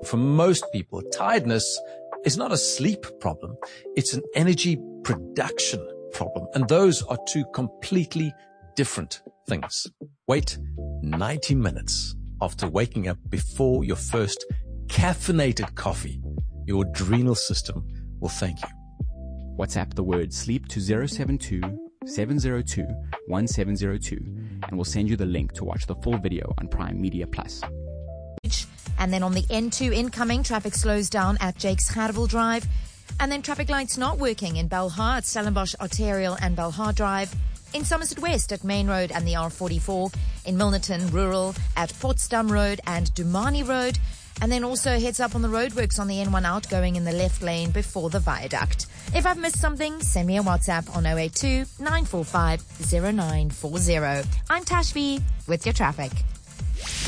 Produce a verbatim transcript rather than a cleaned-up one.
For most people, tiredness is not a sleep problem. It's an energy production problem. And those are two completely different things. Wait ninety minutes after waking up before your first caffeinated coffee. Your adrenal system will thank you. WhatsApp the word sleep to zero seven two, seven zero two, one seven zero two and we'll send you the link to watch the full video on Prime Media Plus. And then on the N two incoming, traffic slows down at Jake's Gerwel Drive. And then traffic lights not working in Belhar at Stellenbosch Arterial and Belhar Drive. In Somerset West at Main Road and the R forty-four. In Milnerton Rural at Potsdam Road and Dumani Road. And then also heads up on the roadworks on the N one outgoing in the left lane before the viaduct. If I've missed something, send me a WhatsApp on oh eight two, nine four five, oh nine four oh. I'm Tashvi with your traffic.